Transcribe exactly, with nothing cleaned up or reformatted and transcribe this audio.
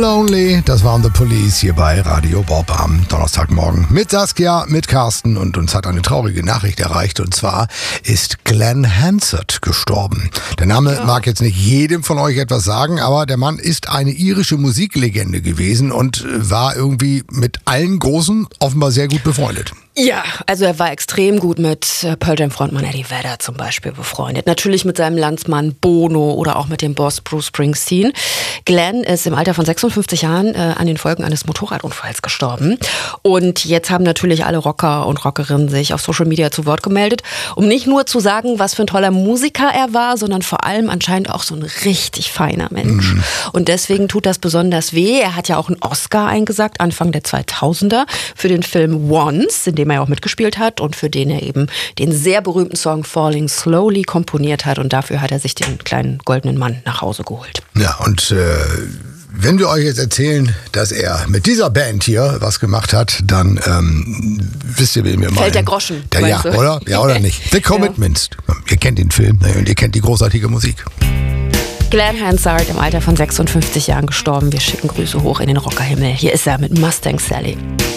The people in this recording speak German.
Lonely, das waren The Police hier bei Radio Bob am Donnerstagmorgen mit Saskia, mit Carsten, und uns hat eine traurige Nachricht erreicht, und zwar ist Glen Hansard gestorben. Der Name ja. mag jetzt nicht jedem von euch etwas sagen, aber der Mann ist eine irische Musiklegende gewesen und war irgendwie mit allen Großen offenbar sehr gut befreundet. Ja, also er war extrem gut mit Pearl Jam Frontmann Eddie Vedder zum Beispiel befreundet. Natürlich mit seinem Landsmann Bono oder auch mit dem Boss Bruce Springsteen. Glen ist im Alter von sechsundfünfzig Jahren äh, an den Folgen eines Motorradunfalls gestorben. Und jetzt haben natürlich alle Rocker und Rockerinnen sich auf Social Media zu Wort gemeldet, um nicht nur zu sagen, was für ein toller Musiker er war, sondern vor allem anscheinend auch so ein richtig feiner Mensch. Mhm. Und deswegen tut das besonders weh. Er hat ja auch einen Oscar eingesagt, Anfang der zweitausender, für den Film Once, in dem er auch mitgespielt hat und für den er eben den sehr berühmten Song Falling Slowly komponiert hat, und dafür hat er sich den kleinen goldenen Mann nach Hause geholt. Ja, und äh, wenn wir euch jetzt erzählen, dass er mit dieser Band hier was gemacht hat, dann ähm, wisst ihr, wen wir meinen. Fällt der Groschen. Der, ja, du? oder? Ja, oder nicht? The Commitments. Ja. Ihr kennt den Film, ne, und ihr kennt die großartige Musik. Glen Hansard im Alter von sechsundfünfzig Jahren gestorben. Wir schicken Grüße hoch in den Rockerhimmel. Hier ist er mit Mustang Sally.